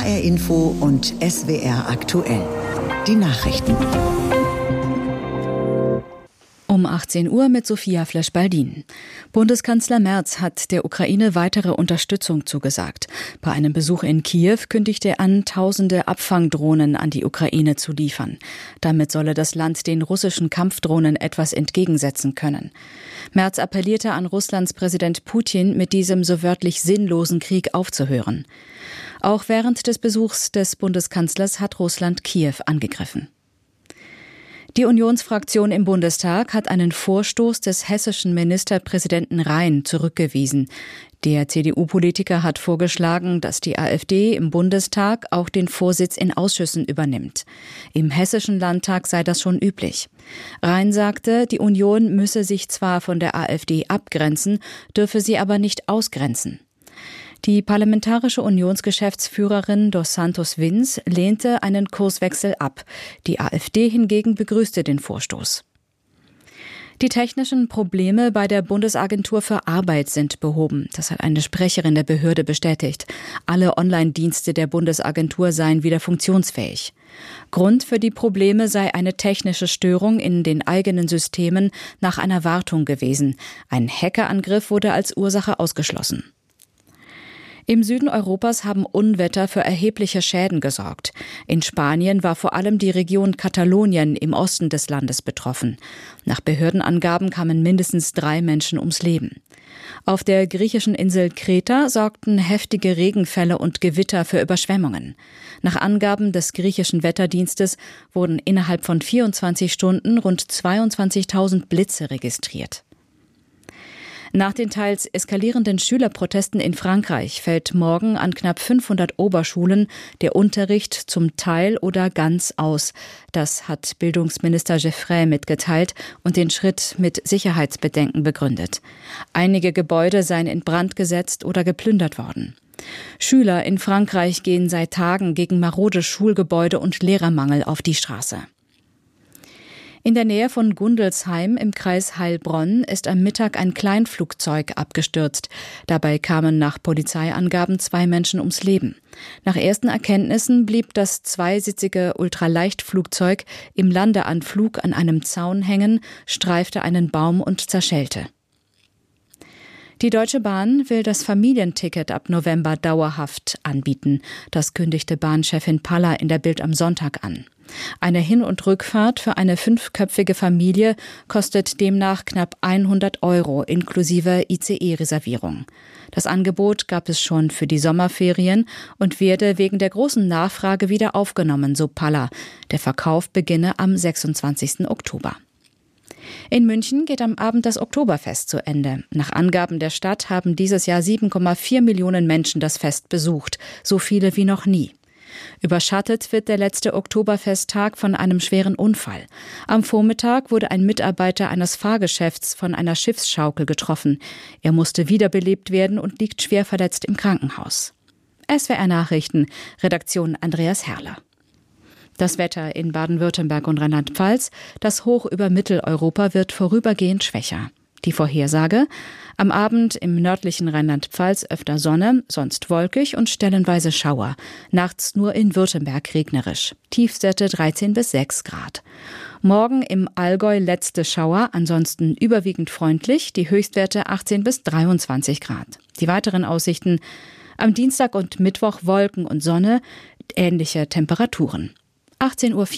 HR Info und SWR aktuell. Die Nachrichten. Um 18 Uhr mit Sophia Flesch-Baldin. Bundeskanzler Merz hat der Ukraine weitere Unterstützung zugesagt. Bei einem Besuch in Kiew kündigte er an, tausende Abfangdrohnen an die Ukraine zu liefern. Damit solle das Land den russischen Kampfdrohnen etwas entgegensetzen können. Merz appellierte an Russlands Präsident Putin, mit diesem so wörtlich sinnlosen Krieg aufzuhören. Auch während des Besuchs des Bundeskanzlers hat Russland Kiew angegriffen. Die Unionsfraktion im Bundestag hat einen Vorstoß des hessischen Ministerpräsidenten Rhein zurückgewiesen. Der CDU-Politiker hat vorgeschlagen, dass die AfD im Bundestag auch den Vorsitz in Ausschüssen übernimmt. Im hessischen Landtag sei das schon üblich. Rhein sagte, die Union müsse sich zwar von der AfD abgrenzen, dürfe sie aber nicht ausgrenzen. Die Parlamentarische Unionsgeschäftsführerin Dos Santos Vins lehnte einen Kurswechsel ab. Die AfD hingegen begrüßte den Vorstoß. Die technischen Probleme bei der Bundesagentur für Arbeit sind behoben. Das hat eine Sprecherin der Behörde bestätigt. Alle Online-Dienste der Bundesagentur seien wieder funktionsfähig. Grund für die Probleme sei eine technische Störung in den eigenen Systemen nach einer Wartung gewesen. Ein Hackerangriff wurde als Ursache ausgeschlossen. Im Süden Europas haben Unwetter für erhebliche Schäden gesorgt. In Spanien war vor allem die Region Katalonien im Osten des Landes betroffen. Nach Behördenangaben kamen mindestens 3 Menschen ums Leben. Auf der griechischen Insel Kreta sorgten heftige Regenfälle und Gewitter für Überschwemmungen. Nach Angaben des griechischen Wetterdienstes wurden innerhalb von 24 Stunden rund 22.000 Blitze registriert. Nach den teils eskalierenden Schülerprotesten in Frankreich fällt morgen an knapp 500 Oberschulen der Unterricht zum Teil oder ganz aus. Das hat Bildungsminister Geffray mitgeteilt und den Schritt mit Sicherheitsbedenken begründet. Einige Gebäude seien in Brand gesetzt oder geplündert worden. Schüler in Frankreich gehen seit Tagen gegen marode Schulgebäude und Lehrermangel auf die Straße. In der Nähe von Gundelsheim im Kreis Heilbronn ist am Mittag ein Kleinflugzeug abgestürzt. Dabei kamen nach Polizeiangaben 2 Menschen ums Leben. Nach ersten Erkenntnissen blieb das zweisitzige Ultraleichtflugzeug im Landeanflug an einem Zaun hängen, streifte einen Baum und zerschellte. Die Deutsche Bahn will das Familienticket ab November dauerhaft anbieten. Das kündigte Bahnchefin Paller in der Bild am Sonntag an. Eine Hin- und Rückfahrt für eine 5-köpfige Familie kostet demnach knapp 100 € inklusive ICE-Reservierung. Das Angebot gab es schon für die Sommerferien und werde wegen der großen Nachfrage wieder aufgenommen, so Paller. Der Verkauf beginne am 26. Oktober. In München geht am Abend das Oktoberfest zu Ende. Nach Angaben der Stadt haben dieses Jahr 7,4 Millionen Menschen das Fest besucht, so viele wie noch nie. Überschattet wird der letzte Oktoberfesttag von einem schweren Unfall. Am Vormittag wurde ein Mitarbeiter eines Fahrgeschäfts von einer Schiffsschaukel getroffen. Er musste wiederbelebt werden und liegt schwer verletzt im Krankenhaus. SWR Nachrichten, Redaktion Andreas Herrler. Das Wetter in Baden-Württemberg und Rheinland-Pfalz, das Hoch über Mitteleuropa wird vorübergehend schwächer. Die Vorhersage: Am Abend im nördlichen Rheinland-Pfalz öfter Sonne, sonst wolkig und stellenweise Schauer. Nachts nur in Württemberg regnerisch. Tiefstwerte 13 bis 6 Grad. Morgen im Allgäu letzte Schauer, ansonsten überwiegend freundlich, die Höchstwerte 18 bis 23 Grad. Die weiteren Aussichten: Am Dienstag und Mittwoch Wolken und Sonne, ähnliche Temperaturen. 18:04 Uhr.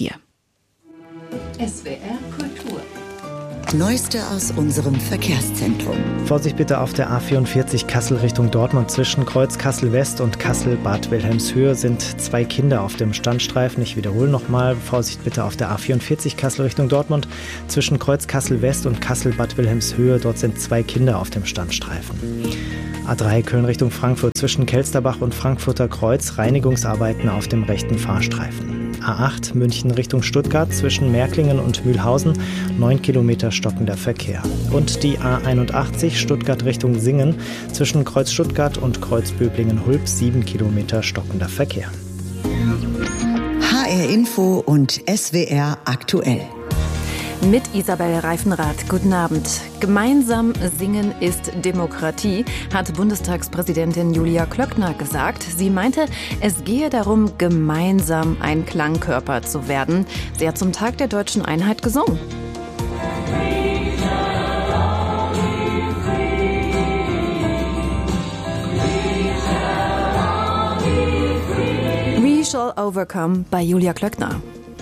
SWR Kultur. Neueste aus unserem Verkehrszentrum. Vorsicht bitte auf der A44 Kassel Richtung Dortmund. Zwischen Kreuz Kassel West und Kassel Bad Wilhelmshöhe sind 2 Kinder auf dem Standstreifen. Ich wiederhole nochmal. Vorsicht bitte auf der A44 Kassel Richtung Dortmund. Zwischen Kreuz Kassel West und Kassel Bad Wilhelmshöhe. Dort sind 2 Kinder auf dem Standstreifen. A3 Köln Richtung Frankfurt. Zwischen Kelsterbach und Frankfurter Kreuz Reinigungsarbeiten auf dem rechten Fahrstreifen. A8 München Richtung Stuttgart. Zwischen Märklingen und Mühlhausen 9 Kilometer stockender Verkehr. Und die A81 Stuttgart Richtung Singen. Zwischen Kreuz Stuttgart und Kreuz Böblingen-Hulb 7 Kilometer stockender Verkehr. HR Info und SWR aktuell. Mit Isabel Reifenrath. Guten Abend. Gemeinsam singen ist Demokratie, hat Bundestagspräsidentin Julia Klöckner gesagt. Sie meinte, es gehe darum, gemeinsam ein Klangkörper zu werden. Sie hat zum Tag der Deutschen Einheit gesungen. We Shall Overcome bei Julia Klöckner.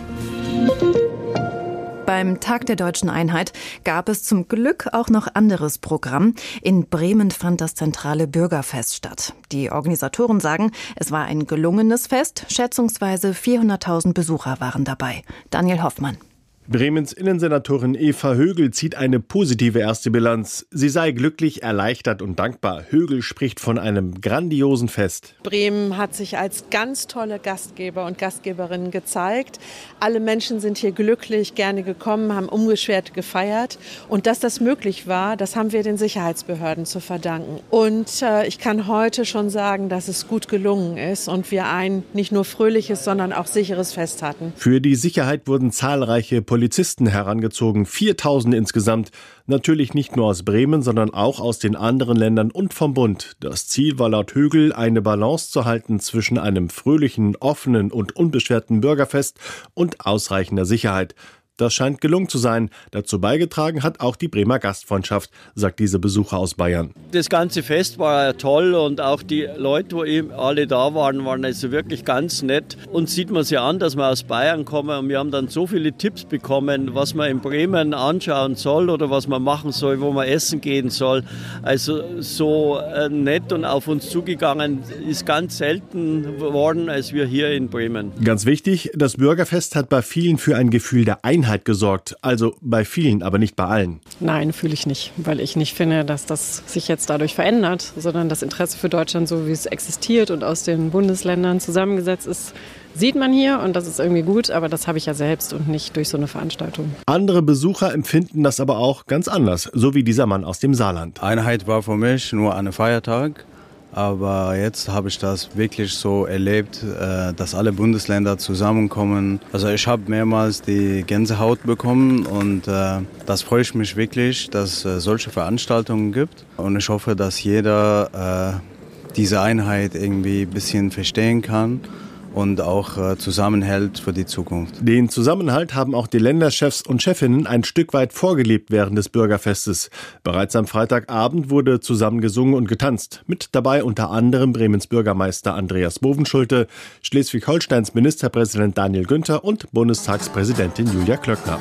Beim Tag der Deutschen Einheit gab es zum Glück auch noch anderes Programm. In Bremen fand das zentrale Bürgerfest statt. Die Organisatoren sagen, es war ein gelungenes Fest. Schätzungsweise 400.000 Besucher waren dabei. Daniel Hoffmann. Bremens Innensenatorin Eva Högel zieht eine positive erste Bilanz. Sie sei glücklich, erleichtert und dankbar. Högel spricht von einem grandiosen Fest. Bremen hat sich als ganz tolle Gastgeber und Gastgeberinnen gezeigt. Alle Menschen sind hier glücklich, gerne gekommen, haben unbeschwert gefeiert. Und dass das möglich war, das haben wir den Sicherheitsbehörden zu verdanken. Und ich kann heute schon sagen, dass es gut gelungen ist und wir ein nicht nur fröhliches, sondern auch sicheres Fest hatten. Für die Sicherheit wurden zahlreiche Polizisten herangezogen, 4.000 insgesamt. Natürlich nicht nur aus Bremen, sondern auch aus den anderen Ländern und vom Bund. Das Ziel war laut Högel, eine Balance zu halten zwischen einem fröhlichen, offenen und unbeschwerten Bürgerfest und ausreichender Sicherheit. Das scheint gelungen zu sein. Dazu beigetragen hat auch die Bremer Gastfreundschaft, sagt diese Besucher aus Bayern. Das ganze Fest war toll und auch die Leute, wo eben alle da waren, waren also wirklich ganz nett. Uns sieht man ja an, dass wir aus Bayern kommen und wir haben dann so viele Tipps bekommen, was man in Bremen anschauen soll oder was man machen soll, wo man essen gehen soll. Also so nett und auf uns zugegangen ist ganz selten geworden als wir hier in Bremen. Ganz wichtig, das Bürgerfest hat bei vielen für ein Gefühl der Einheit gesorgt. Also bei vielen, aber nicht bei allen. Nein, fühle ich nicht, weil ich nicht finde, dass das sich jetzt dadurch verändert, sondern das Interesse für Deutschland, so wie es existiert und aus den Bundesländern zusammengesetzt ist, sieht man hier und das ist irgendwie gut, aber das habe ich ja selbst und nicht durch so eine Veranstaltung. Andere Besucher empfinden das aber auch ganz anders, so wie dieser Mann aus dem Saarland. Einheit war für mich nur ein Feiertag. Aber jetzt habe ich das wirklich so erlebt, dass alle Bundesländer zusammenkommen. Also ich habe mehrmals die Gänsehaut bekommen und das freue ich mich wirklich, dass es solche Veranstaltungen gibt. Und ich hoffe, dass jeder diese Einheit irgendwie ein bisschen verstehen kann und auch zusammenhält für die Zukunft. Den Zusammenhalt haben auch die Länderchefs und Chefinnen ein Stück weit vorgelebt während des Bürgerfestes. Bereits am Freitagabend wurde zusammen gesungen und getanzt. Mit dabei unter anderem Bremens Bürgermeister Andreas Bovenschulte, Schleswig-Holsteins Ministerpräsident Daniel Günther und Bundestagspräsidentin Julia Klöckner.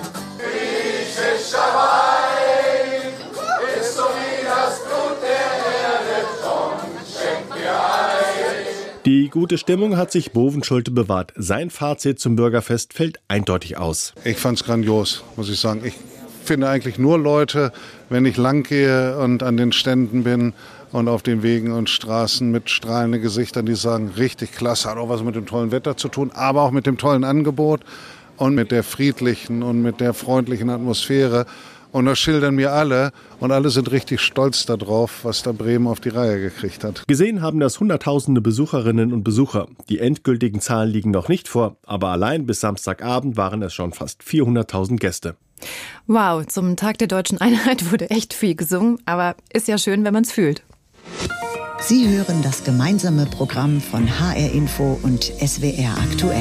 Die gute Stimmung hat sich Bovenschulte bewahrt. Sein Fazit zum Bürgerfest fällt eindeutig aus. Ich fand's grandios, muss ich sagen. Ich finde eigentlich nur Leute, wenn ich lang gehe und an den Ständen bin und auf den Wegen und Straßen mit strahlenden Gesichtern, die sagen, richtig klasse, hat auch was mit dem tollen Wetter zu tun, aber auch mit dem tollen Angebot und mit der friedlichen und mit der freundlichen Atmosphäre. Und das schildern mir alle und alle sind richtig stolz darauf, was da Bremen auf die Reihe gekriegt hat. Gesehen haben das Hunderttausende Besucherinnen und Besucher. Die endgültigen Zahlen liegen noch nicht vor, aber allein bis Samstagabend waren es schon fast 400.000 Gäste. Wow, zum Tag der Deutschen Einheit wurde echt viel gesungen, aber ist ja schön, wenn man es fühlt. Sie hören das gemeinsame Programm von HR Info und SWR aktuell.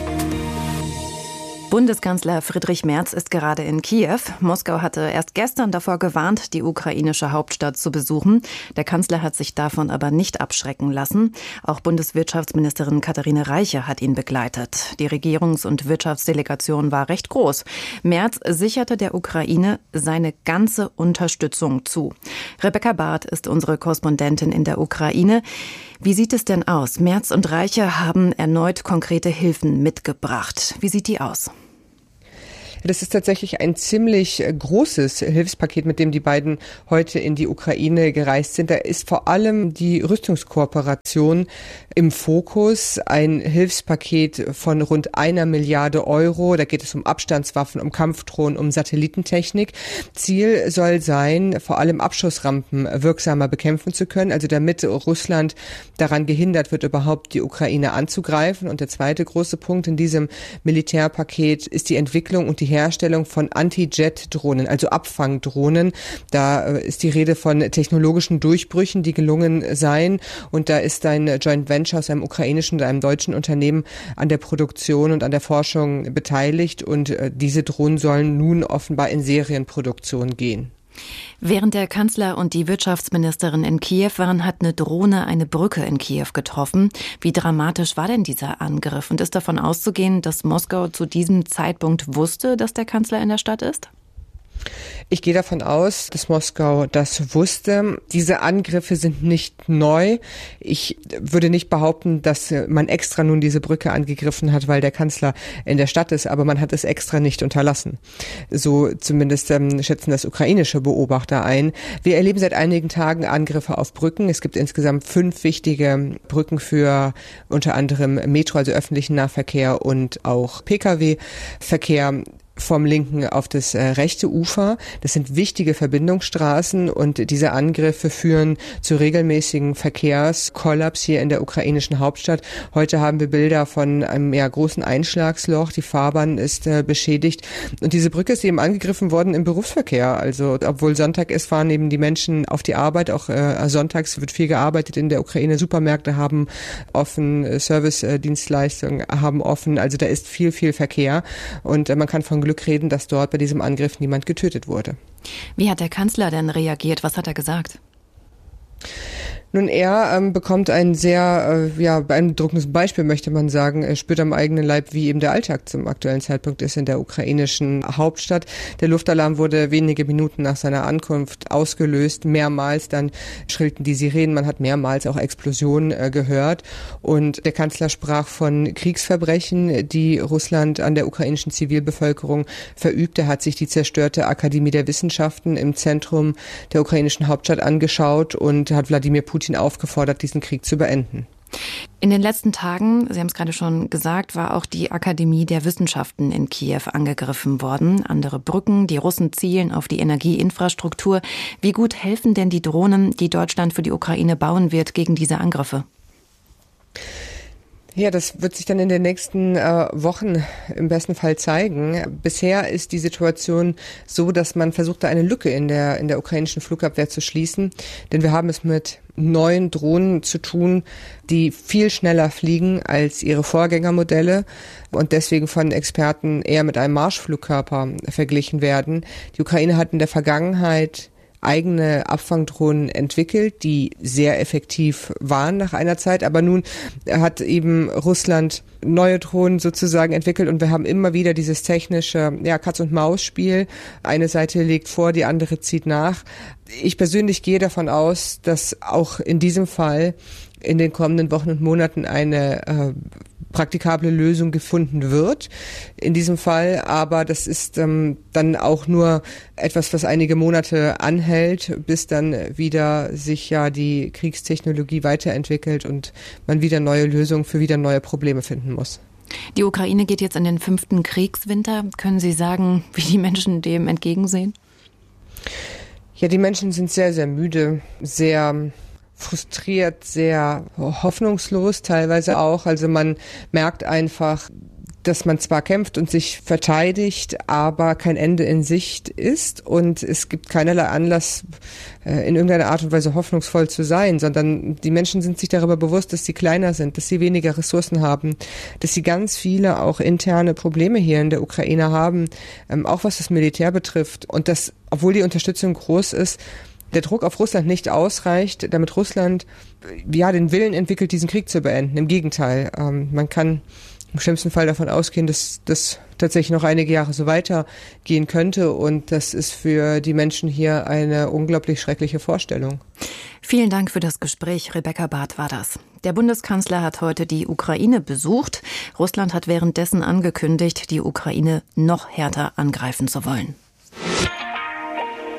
Bundeskanzler Friedrich Merz ist gerade in Kiew. Moskau hatte erst gestern davor gewarnt, die ukrainische Hauptstadt zu besuchen. Der Kanzler hat sich davon aber nicht abschrecken lassen. Auch Bundeswirtschaftsministerin Katharine Reiche hat ihn begleitet. Die Regierungs- und Wirtschaftsdelegation war recht groß. Merz sicherte der Ukraine seine ganze Unterstützung zu. Rebecca Barth ist unsere Korrespondentin in der Ukraine. Wie sieht es denn aus? Merz und Reiche haben erneut konkrete Hilfen mitgebracht. Wie sieht die aus? Das ist tatsächlich ein ziemlich großes Hilfspaket, mit dem die beiden heute in die Ukraine gereist sind. Da ist vor allem die Rüstungskooperation im Fokus. Ein Hilfspaket von rund 1 Milliarde Euro. Da geht es um Abstandswaffen, um Kampfdrohnen, um Satellitentechnik. Ziel soll sein, vor allem Abschussrampen wirksamer bekämpfen zu können. Also damit Russland daran gehindert wird, überhaupt die Ukraine anzugreifen. Und der zweite große Punkt in diesem Militärpaket ist die Entwicklung und die Herstellung von Anti-Jet-Drohnen, also Abfangdrohnen. Da ist die Rede von technologischen Durchbrüchen, die gelungen seien. Und da ist ein Joint Venture aus einem ukrainischen und einem deutschen Unternehmen an der Produktion und an der Forschung beteiligt. Und diese Drohnen sollen nun offenbar in Serienproduktion gehen. Während der Kanzler und die Wirtschaftsministerin in Kiew waren, hat eine Drohne eine Brücke in Kiew getroffen. Wie dramatisch war denn dieser Angriff? Und ist davon auszugehen, dass Moskau zu diesem Zeitpunkt wusste, dass der Kanzler in der Stadt ist? Ich gehe davon aus, dass Moskau das wusste. Diese Angriffe sind nicht neu. Ich würde nicht behaupten, dass man extra nun diese Brücke angegriffen hat, weil der Kanzler in der Stadt ist, aber man hat es extra nicht unterlassen. So zumindest schätzen das ukrainische Beobachter ein. Wir erleben seit einigen Tagen Angriffe auf Brücken. Es gibt insgesamt 5 wichtige Brücken für unter anderem Metro, also öffentlichen Nahverkehr und auch Pkw-Verkehr. Vom linken auf das rechte Ufer. Das sind wichtige Verbindungsstraßen und diese Angriffe führen zu regelmäßigen Verkehrskollaps hier in der ukrainischen Hauptstadt. Heute haben wir Bilder von einem großen Einschlagsloch. Die Fahrbahn ist beschädigt und diese Brücke ist eben angegriffen worden im Berufsverkehr. Also obwohl Sonntag ist, fahren eben die Menschen auf die Arbeit. Auch sonntags wird viel gearbeitet in der Ukraine. Supermärkte haben offen, Service-Dienstleistungen haben offen. Also da ist viel Verkehr und man kann von Glück reden, dass dort bei diesem Angriff niemand getötet wurde. Wie hat der Kanzler denn reagiert? Was hat er gesagt? Nun, er bekommt ein sehr beeindruckendes Beispiel, möchte man sagen. Er spürt am eigenen Leib, wie eben der Alltag zum aktuellen Zeitpunkt ist in der ukrainischen Hauptstadt. Der Luftalarm wurde wenige Minuten nach seiner Ankunft ausgelöst. Mehrmals dann schrillten die Sirenen. Man hat mehrmals auch Explosionen gehört. Und der Kanzler sprach von Kriegsverbrechen, die Russland an der ukrainischen Zivilbevölkerung verübt. Er hat sich die zerstörte Akademie der Wissenschaften im Zentrum der ukrainischen Hauptstadt angeschaut und hat Wladimir Putin aufgefordert, diesen Krieg zu beenden. In den letzten Tagen, Sie haben es gerade schon gesagt, war auch die Akademie der Wissenschaften in Kiew angegriffen worden. Andere Brücken, die Russen zielen auf die Energieinfrastruktur. Wie gut helfen denn die Drohnen, die Deutschland für die Ukraine bauen wird, gegen diese Angriffe? Ja, das wird sich dann in den nächsten Wochen im besten Fall zeigen. Bisher ist die Situation so, dass man versucht, da eine Lücke in der ukrainischen Flugabwehr zu schließen. Denn wir haben es mit neuen Drohnen zu tun, die viel schneller fliegen als ihre Vorgängermodelle und deswegen von Experten eher mit einem Marschflugkörper verglichen werden. Die Ukraine hat in der Vergangenheit eigene Abfangdrohnen entwickelt, die sehr effektiv waren nach einer Zeit. Aber nun hat eben Russland neue Drohnen sozusagen entwickelt und wir haben immer wieder dieses technische Katz-und-Maus-Spiel. Eine Seite legt vor, die andere zieht nach. Ich persönlich gehe davon aus, dass auch in diesem Fall in den kommenden Wochen und Monaten eine praktikable Lösung gefunden wird in diesem Fall, aber das ist dann auch nur etwas, was einige Monate anhält, bis dann wieder sich die Kriegstechnologie weiterentwickelt und man wieder neue Lösungen für wieder neue Probleme finden muss. Die Ukraine geht jetzt in den 5. Kriegswinter. Können Sie sagen, wie die Menschen dem entgegensehen? Ja, die Menschen sind sehr, sehr müde, sehr frustriert, sehr hoffnungslos teilweise auch. Also man merkt einfach, dass man zwar kämpft und sich verteidigt, aber kein Ende in Sicht ist und es gibt keinerlei Anlass, in irgendeiner Art und Weise hoffnungsvoll zu sein, sondern die Menschen sind sich darüber bewusst, dass sie kleiner sind, dass sie weniger Ressourcen haben, dass sie ganz viele auch interne Probleme hier in der Ukraine haben, auch was das Militär betrifft und dass, obwohl die Unterstützung groß ist, der Druck auf Russland nicht ausreicht, damit Russland den Willen entwickelt, diesen Krieg zu beenden. Im Gegenteil, man kann im schlimmsten Fall davon ausgehen, dass das tatsächlich noch einige Jahre so weitergehen könnte und das ist für die Menschen hier eine unglaublich schreckliche Vorstellung. Vielen Dank für das Gespräch. Rebecca Barth war das. Der Bundeskanzler hat heute die Ukraine besucht. Russland hat währenddessen angekündigt, die Ukraine noch härter angreifen zu wollen.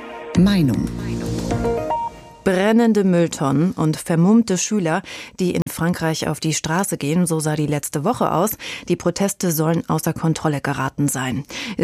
Meinung. Brennende Mülltonnen und vermummte Schüler, die in Frankreich auf die Straße gehen, so sah die letzte Woche aus. Die Proteste sollen außer Kontrolle geraten sein.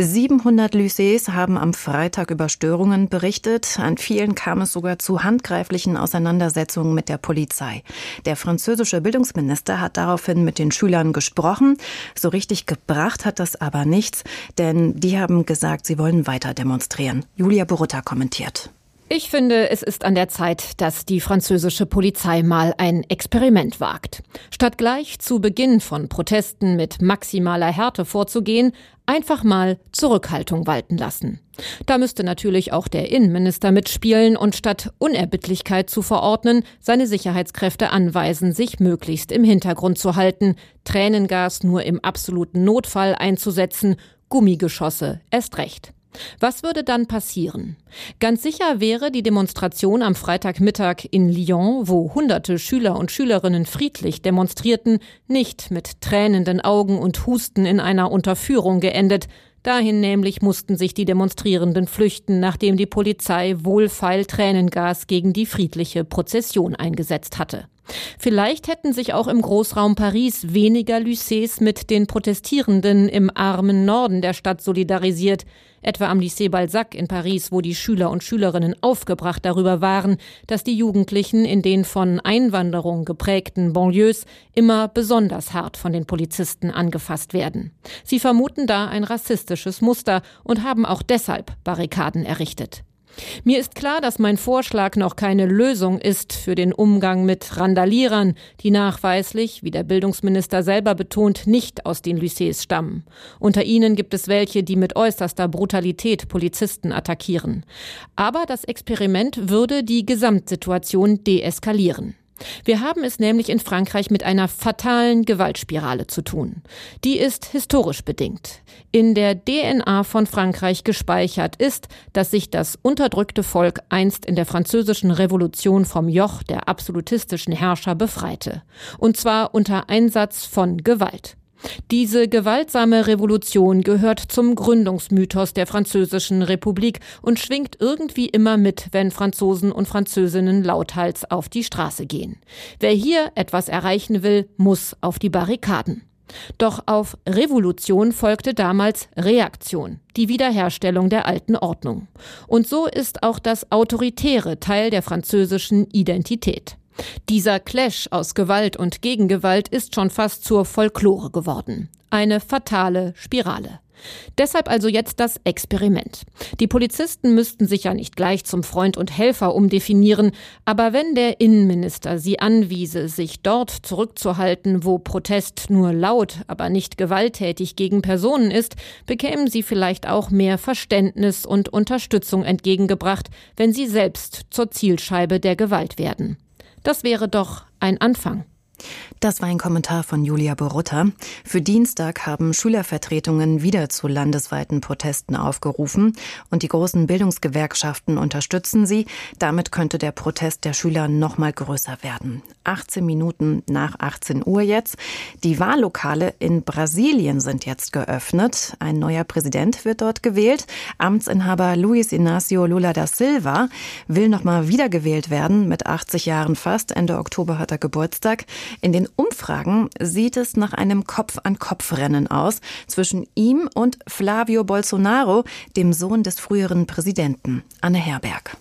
700 Lycées haben am Freitag über Störungen berichtet. An vielen kam es sogar zu handgreiflichen Auseinandersetzungen mit der Polizei. Der französische Bildungsminister hat daraufhin mit den Schülern gesprochen. So richtig gebracht hat das aber nichts, denn die haben gesagt, sie wollen weiter demonstrieren. Julia Borutta kommentiert. Ich finde, es ist an der Zeit, dass die französische Polizei mal ein Experiment wagt. Statt gleich zu Beginn von Protesten mit maximaler Härte vorzugehen, einfach mal Zurückhaltung walten lassen. Da müsste natürlich auch der Innenminister mitspielen und statt Unerbittlichkeit zu verordnen, seine Sicherheitskräfte anweisen, sich möglichst im Hintergrund zu halten, Tränengas nur im absoluten Notfall einzusetzen, Gummigeschosse erst recht. Was würde dann passieren? Ganz sicher wäre die Demonstration am Freitagmittag in Lyon, wo hunderte Schüler und Schülerinnen friedlich demonstrierten, nicht mit tränenden Augen und Husten in einer Unterführung geendet. Dahin nämlich mussten sich die Demonstrierenden flüchten, nachdem die Polizei wohlfeil Tränengas gegen die friedliche Prozession eingesetzt hatte. Vielleicht hätten sich auch im Großraum Paris weniger Lycées mit den Protestierenden im armen Norden der Stadt solidarisiert, etwa am Lycée Balzac in Paris, wo die Schüler und Schülerinnen aufgebracht darüber waren, dass die Jugendlichen in den von Einwanderung geprägten Banlieues immer besonders hart von den Polizisten angefasst werden. Sie vermuten da ein rassistisches Muster und haben auch deshalb Barrikaden errichtet. Mir ist klar, dass mein Vorschlag noch keine Lösung ist für den Umgang mit Randalierern, die nachweislich, wie der Bildungsminister selber betont, nicht aus den Lycées stammen. Unter ihnen gibt es welche, die mit äußerster Brutalität Polizisten attackieren. Aber das Experiment würde die Gesamtsituation deeskalieren. Wir haben es nämlich in Frankreich mit einer fatalen Gewaltspirale zu tun. Die ist historisch bedingt. In der DNA von Frankreich gespeichert ist, dass sich das unterdrückte Volk einst in der französischen Revolution vom Joch der absolutistischen Herrscher befreite. Und zwar unter Einsatz von Gewalt. Diese gewaltsame Revolution gehört zum Gründungsmythos der Französischen Republik und schwingt irgendwie immer mit, wenn Franzosen und Französinnen lauthals auf die Straße gehen. Wer hier etwas erreichen will, muss auf die Barrikaden. Doch auf Revolution folgte damals Reaktion, die Wiederherstellung der alten Ordnung. Und so ist auch das Autoritäre Teil der französischen Identität. Dieser Clash aus Gewalt und Gegengewalt ist schon fast zur Folklore geworden. Eine fatale Spirale. Deshalb also jetzt das Experiment. Die Polizisten müssten sich ja nicht gleich zum Freund und Helfer umdefinieren, aber wenn der Innenminister sie anwiese, sich dort zurückzuhalten, wo Protest nur laut, aber nicht gewalttätig gegen Personen ist, bekämen sie vielleicht auch mehr Verständnis und Unterstützung entgegengebracht, wenn sie selbst zur Zielscheibe der Gewalt werden. Das wäre doch ein Anfang. Das war ein Kommentar von Julia Borutta. Für Dienstag haben Schülervertretungen wieder zu landesweiten Protesten aufgerufen und die großen Bildungsgewerkschaften unterstützen sie. Damit könnte der Protest der Schüler noch mal größer werden. 18 Minuten nach 18 Uhr jetzt. Die Wahllokale in Brasilien sind jetzt geöffnet. Ein neuer Präsident wird dort gewählt. Amtsinhaber Luiz Inácio Lula da Silva will noch mal wiedergewählt werden, mit 80 Jahren fast. Ende Oktober hat er Geburtstag. In den Umfragen sieht es nach einem Kopf-an-Kopf-Rennen aus zwischen ihm und Flavio Bolsonaro, dem Sohn des früheren Präsidenten. Anne Herberg.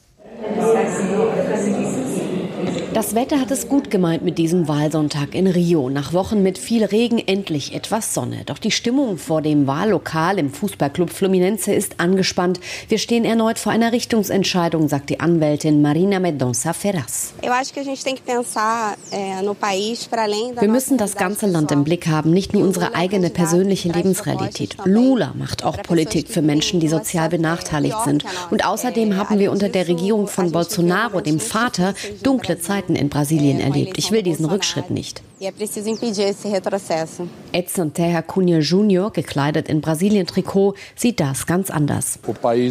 Das Wetter hat es gut gemeint mit diesem Wahlsonntag in Rio. Nach Wochen mit viel Regen endlich etwas Sonne. Doch die Stimmung vor dem Wahllokal im Fußballclub Fluminense ist angespannt. Wir stehen erneut vor einer Richtungsentscheidung, sagt die Anwältin Marina Mendonça Ferraz. Wir müssen das ganze Land im Blick haben, nicht nur unsere eigene persönliche Lebensrealität. Lula macht auch Politik für Menschen, die sozial benachteiligt sind. Und außerdem haben wir unter der Regierung von Bolsonaro, dem Vater, dunkle Zeiten in Brasilien erlebt. Ich will diesen Rückschritt nicht. Edson Terra Cunha Jr., gekleidet in Brasilien-Trikot, sieht das ganz anders.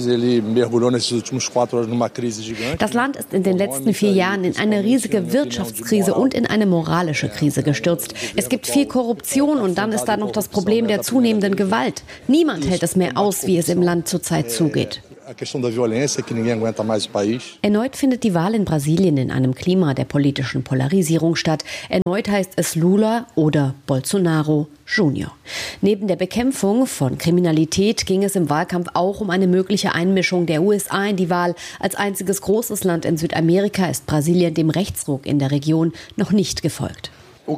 Das Land ist in den letzten 4 Jahren in eine riesige Wirtschaftskrise und in eine moralische Krise gestürzt. Es gibt viel Korruption und dann ist da noch das Problem der zunehmenden Gewalt. Niemand hält es mehr aus, wie es im Land zurzeit zugeht. Erneut findet die Wahl in Brasilien in einem Klima der politischen Polarisierung statt. Erneut heißt es Lula oder Bolsonaro Junior. Neben der Bekämpfung von Kriminalität ging es im Wahlkampf auch um eine mögliche Einmischung der USA in die Wahl. Als einziges großes Land in Südamerika ist Brasilien dem Rechtsruck in der Region noch nicht gefolgt.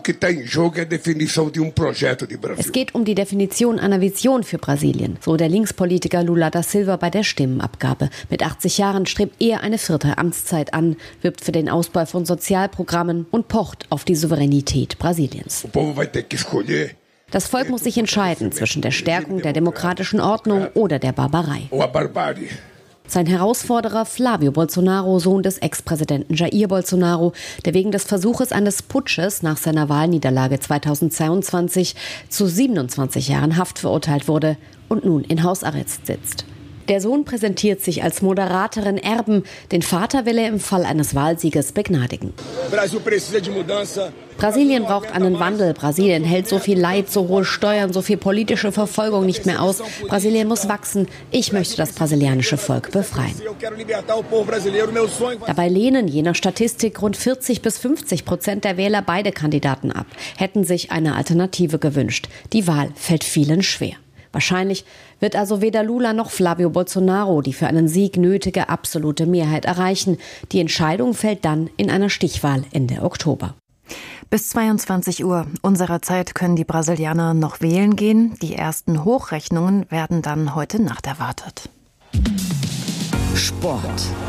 Es geht um die Definition einer Vision für Brasilien, so der Linkspolitiker Lula da Silva bei der Stimmenabgabe. Mit 80 Jahren strebt er eine 4. Amtszeit an, wirbt für den Ausbau von Sozialprogrammen und pocht auf die Souveränität Brasiliens. Das Volk muss sich entscheiden zwischen der Stärkung der demokratischen Ordnung oder der Barbarei. Sein Herausforderer Flávio Bolsonaro, Sohn des Ex-Präsidenten Jair Bolsonaro, der wegen des Versuches eines Putsches nach seiner Wahlniederlage 2022 zu 27 Jahren Haft verurteilt wurde und nun in Hausarrest sitzt. Der Sohn präsentiert sich als moderateren Erben. Den Vater will er im Fall eines Wahlsieges begnadigen. Brasilien braucht einen Wandel. Brasilien hält so viel Leid, so hohe Steuern, so viel politische Verfolgung nicht mehr aus. Brasilien muss wachsen. Ich möchte das brasilianische Volk befreien. Dabei lehnen je nach Statistik rund 40-50% der Wähler beide Kandidaten ab, hätten sich eine Alternative gewünscht. Die Wahl fällt vielen schwer. Wahrscheinlich wird also weder Lula noch Flávio Bolsonaro die für einen Sieg nötige absolute Mehrheit erreichen. Die Entscheidung fällt dann in einer Stichwahl Ende Oktober. Bis 22 Uhr unserer Zeit können die Brasilianer noch wählen gehen. Die ersten Hochrechnungen werden dann heute Nacht erwartet. Sport.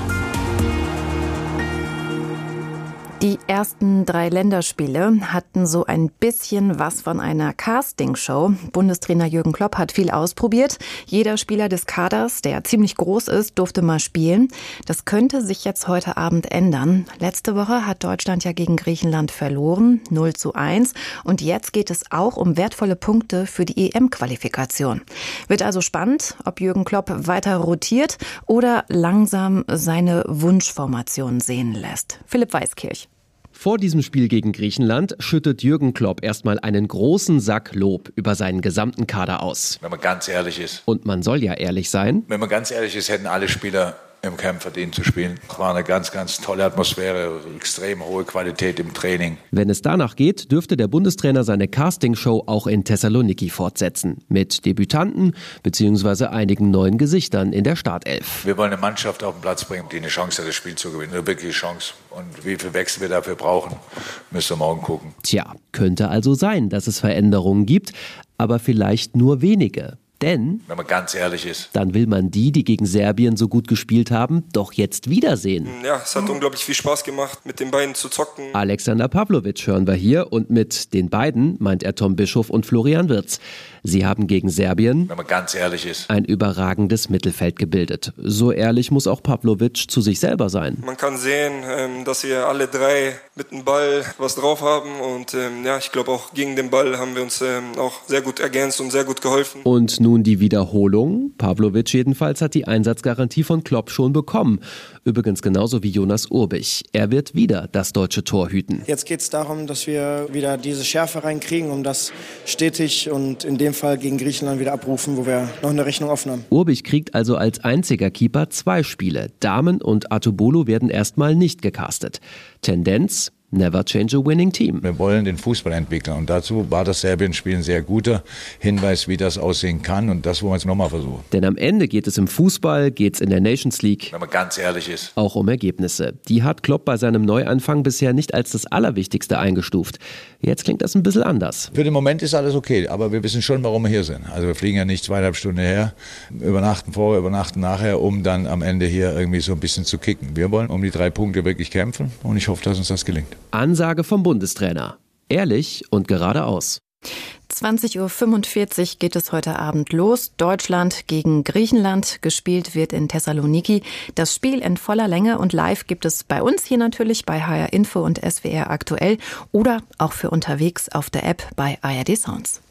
Die ersten 3 Länderspiele hatten so ein bisschen was von einer Castingshow. Bundestrainer Jürgen Klopp hat viel ausprobiert. Jeder Spieler des Kaders, der ziemlich groß ist, durfte mal spielen. Das könnte sich jetzt heute Abend ändern. Letzte Woche hat Deutschland ja gegen Griechenland verloren, 0:1. Und jetzt geht es auch um wertvolle Punkte für die EM-Qualifikation. Wird also spannend, ob Jürgen Klopp weiter rotiert oder langsam seine Wunschformation sehen lässt. Philipp Weiskirch. Vor diesem Spiel gegen Griechenland schüttet Jürgen Klopp erstmal einen großen Sack Lob über seinen gesamten Kader aus. Wenn man ganz ehrlich ist. Und man soll ja ehrlich sein. Wenn man ganz ehrlich ist, hätten alle Spieler im Camp verdient zu spielen. Es war eine ganz, ganz tolle Atmosphäre, extrem hohe Qualität im Training. Wenn es danach geht, dürfte der Bundestrainer seine Castingshow auch in Thessaloniki fortsetzen. Mit Debütanten bzw. einigen neuen Gesichtern in der Startelf. Wir wollen eine Mannschaft auf den Platz bringen, die eine Chance hat, das Spiel zu gewinnen. Eine wirkliche Chance. Und wie viel Wechsel wir dafür brauchen, müssen wir morgen gucken. Tja, könnte also sein, dass es Veränderungen gibt, aber vielleicht nur wenige. Denn, wenn man ganz ehrlich ist, dann will man die gegen Serbien so gut gespielt haben, doch jetzt wiedersehen. Ja, es hat unglaublich viel Spaß gemacht, mit den beiden zu zocken. Alexander Pavlovic hören wir hier und mit den beiden meint er Tom Bischof und Florian Wirtz. Sie haben gegen Serbien, wenn man ganz ehrlich ist, ein überragendes Mittelfeld gebildet. So ehrlich muss auch Pavlovic zu sich selber sein. Man kann sehen, dass wir alle 3 mit dem Ball was drauf haben und ich glaube auch gegen den Ball haben wir uns auch sehr gut ergänzt und sehr gut geholfen. Und nun die Wiederholung. Pavlovic jedenfalls hat die Einsatzgarantie von Klopp schon bekommen. Übrigens genauso wie Jonas Urbich. Er wird wieder das deutsche Tor hüten. Jetzt geht es darum, dass wir wieder diese Schärfe reinkriegen, um das stetig und in dem Fall gegen Griechenland wieder abrufen, wo wir noch eine Rechnung offen haben. Urbich kriegt also als einziger Keeper 2 Spiele. Damen und Atubolo werden erstmal nicht gecastet. Tendenz: Never change a winning team. Wir wollen den Fußball entwickeln und dazu war das Serbien-Spiel ein sehr guter Hinweis, wie das aussehen kann und das wollen wir jetzt nochmal versuchen. Denn am Ende geht es im Fußball, geht es in der Nations League, wenn man ganz ehrlich ist, auch um Ergebnisse. Die hat Klopp bei seinem Neuanfang bisher nicht als das Allerwichtigste eingestuft. Jetzt klingt das ein bisschen anders. Für den Moment ist alles okay, aber wir wissen schon, warum wir hier sind. Also wir fliegen ja nicht 2,5 Stunden her, übernachten vorher, übernachten nachher, um dann am Ende hier irgendwie so ein bisschen zu kicken. Wir wollen um die 3 Punkte wirklich kämpfen und ich hoffe, dass uns das gelingt. Ansage vom Bundestrainer. Ehrlich und geradeaus. 20:45 Uhr geht es heute Abend los. Deutschland gegen Griechenland. Gespielt wird in Thessaloniki. Das Spiel in voller Länge und live gibt es bei uns hier natürlich bei HR Info und SWR aktuell oder auch für unterwegs auf der App bei ARD Sounds.